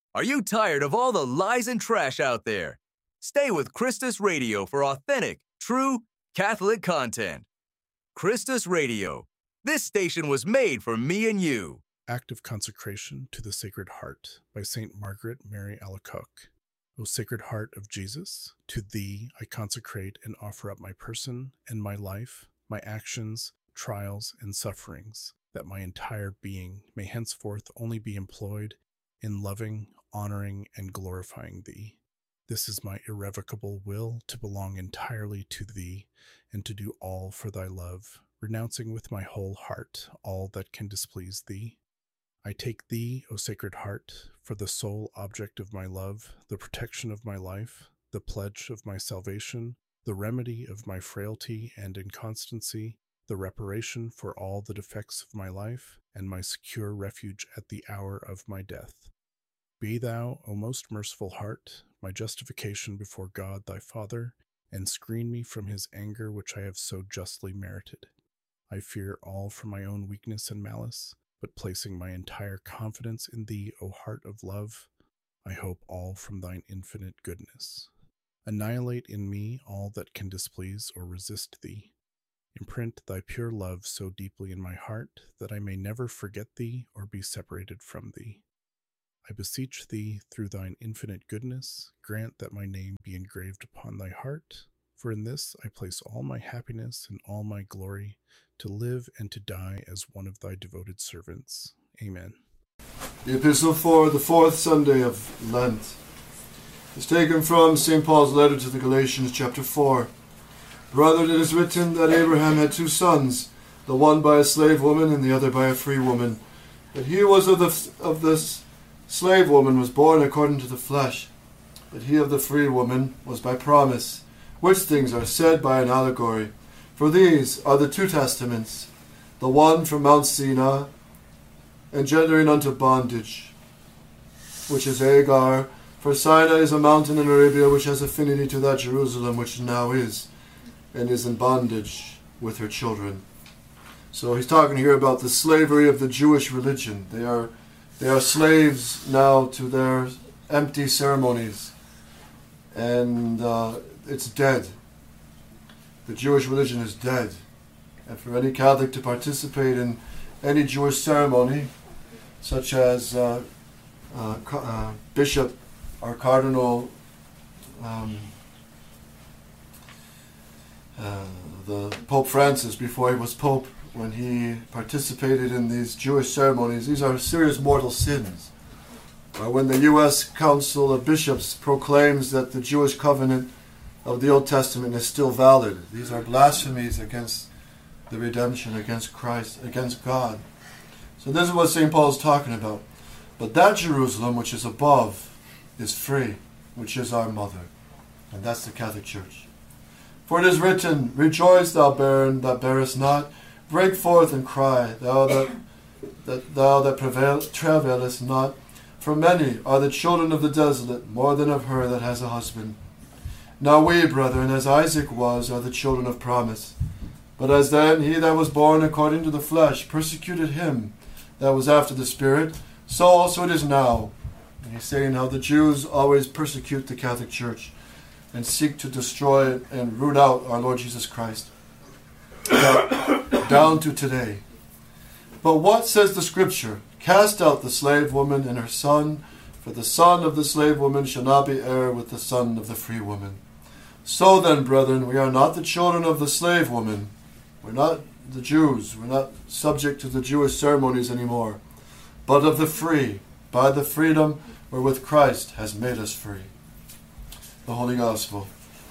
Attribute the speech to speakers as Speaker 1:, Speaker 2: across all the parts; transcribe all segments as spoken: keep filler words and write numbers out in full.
Speaker 1: Are you tired of all the lies and trash out there? Stay with Christus Radio for authentic, true Catholic content. Christus Radio. This station was made for me and you.
Speaker 2: Act of Consecration to the Sacred Heart by Saint Margaret Mary Alacoque. O Sacred Heart of Jesus, to Thee I consecrate and offer up my person and my life, my actions, trials, and sufferings, that my entire being may henceforth only be employed in loving, honoring, and glorifying Thee. This is my irrevocable will to belong entirely to Thee and to do all for Thy love, renouncing with my whole heart all that can displease Thee. I take Thee, O Sacred Heart, for the sole object of my love, the protection of my life, the pledge of my salvation, the remedy of my frailty and inconstancy, the reparation for all the defects of my life, and my secure refuge at the hour of my death. Be Thou, O most merciful Heart, my justification before God Thy Father, and screen me from His anger which I have so justly merited. I fear all from my own weakness and malice, but placing my entire confidence in Thee, O Heart of love, I hope all from Thine infinite goodness. Annihilate in me all that can displease or resist Thee. Imprint Thy pure love so deeply in my heart that I may never forget Thee or be separated from Thee. I beseech Thee, through Thine infinite goodness, grant that my name be engraved upon Thy heart, for in this I place all my happiness and all my glory, to live and to die as one of Thy devoted servants. Amen.
Speaker 3: The epistle for the fourth Sunday of Lent is taken from Saint Paul's letter to the Galatians, chapter four. Brethren, it is written that Abraham had two sons, the one by a slave woman and the other by a free woman. But he was of the of this slave woman was born according to the flesh, but he of the free woman was by promise, which things are said by an allegory. For these are the two testaments, the one from Mount Sinai, engendering unto bondage, which is Hagar. For Sinai is a mountain in Arabia which has affinity to that Jerusalem which now is, and is in bondage with her children. So he's talking here about the slavery of the Jewish religion. They are they are slaves now to their empty ceremonies, and uh, it's dead. The Jewish religion is dead. And for any Catholic to participate in any Jewish ceremony, such as uh, uh, uh, Bishop or Cardinal, um, uh, the Pope Francis, before he was Pope, when he participated in these Jewish ceremonies, these are serious mortal sins. Or when the U S Council of Bishops proclaims that the Jewish covenant of the Old Testament is still valid, these are blasphemies against the redemption, against Christ, against God. So this is what Saint Paul is talking about. But that Jerusalem which is above is free, which is our mother. And that's the Catholic Church. For it is written, Rejoice, thou barren that bearest not, break forth and cry, thou that, that thou that prevail, travailest not. For many are the children of the desolate, more than of her that has a husband. Now we, brethren, as Isaac was, are the children of promise. But as then he that was born according to the flesh persecuted him that was after the Spirit, so also it is now. And he's saying how the Jews always persecute the Catholic Church and seek to destroy and root out our Lord Jesus Christ. Down to today. But what says the Scripture? Cast out the slave woman and her son, for the son of the slave woman shall not be heir with the son of the free woman. So then, brethren, we are not the children of the slave woman. We're not the Jews. We're not subject to the Jewish ceremonies anymore, but of the free, by the freedom wherewith Christ has made us free. The Holy Gospel.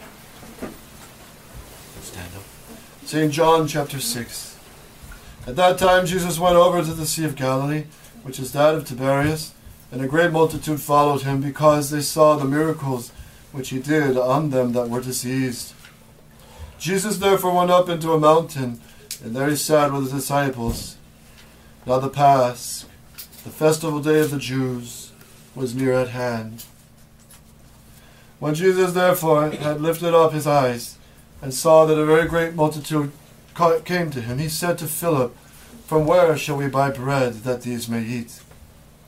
Speaker 3: Stand up. Saint John chapter six. At that time Jesus went over to the Sea of Galilee, which is that of Tiberias, and a great multitude followed him, because they saw the miracles which he did on them that were diseased. Jesus therefore went up into a mountain, and there he sat with his disciples. Now the Pasch, the festival day of the Jews, was near at hand. When Jesus therefore had lifted up his eyes, and saw that a very great multitude came to him, he said to Philip, From where shall we buy bread that these may eat?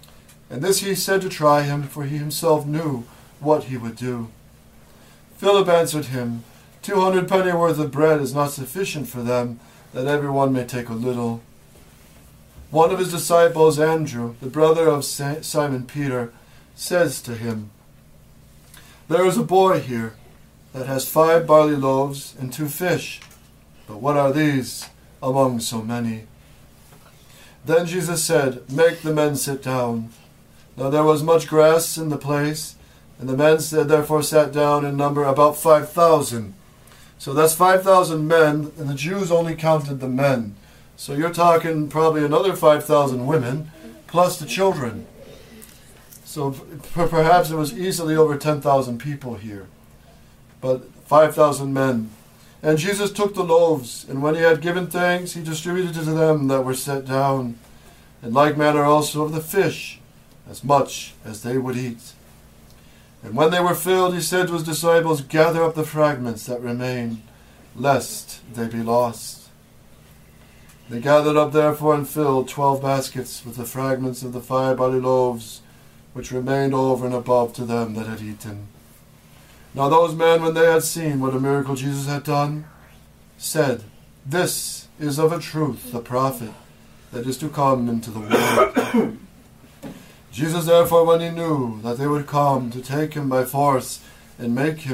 Speaker 3: And this he said to try him, for he himself knew what he would do. Philip answered him, Two hundred pennyworth of bread is not sufficient for them, that every one may take a little. One of his disciples, Andrew, the brother of Simon Peter, says to him, There is a boy here that has five barley loaves and two fish, but what are these among so many? Then Jesus said, Make the men sit down. Now there was much grass in the place, and the men therefore sat down in number about five thousand. So that's five thousand men, and the Jews only counted the men. So you're talking probably another five thousand women, plus the children. So perhaps it was easily over ten thousand people here, but five thousand men. And Jesus took the loaves, and when he had given thanks, he distributed to them that were set down, in like manner also of the fish, as much as they would eat. And when they were filled, he said to his disciples, Gather up the fragments that remain, lest they be lost. They gathered up therefore and filled twelve baskets with the fragments of the five barley loaves, which remained over and above to them that had eaten. Now those men, when they had seen what a miracle Jesus had done, said, This is of a truth the prophet that is to come into the world. Jesus therefore, when he knew that they would come to take him by force and make him